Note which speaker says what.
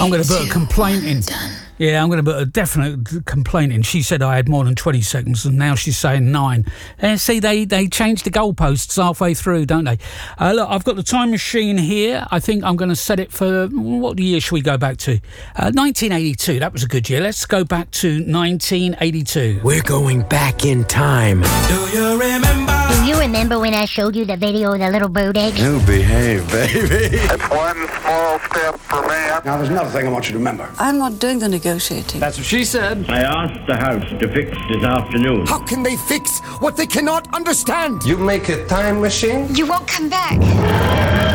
Speaker 1: I'm going to put a complaint in. Yeah, I'm going to put a definite complaint in. She said I had more than 20 seconds, and now she's saying 9. And see, they change the goalposts halfway through, don't they? Look, I've got the time machine here. I think I'm going to set it for, what year should we go back to? 1982. That was a good year. Let's go back to 1982.
Speaker 2: We're going back in time.
Speaker 3: Do you remember?
Speaker 4: Do you remember when I showed you the video of the little bird eggs?
Speaker 5: You behave, baby.
Speaker 6: It's one small step for man.
Speaker 7: Now, there's another thing I want you to remember.
Speaker 8: I'm not doing the negotiating.
Speaker 7: That's what she said.
Speaker 9: I asked the House to fix this afternoon.
Speaker 2: How can they fix what they cannot understand?
Speaker 5: You make a time machine?
Speaker 4: You won't come back.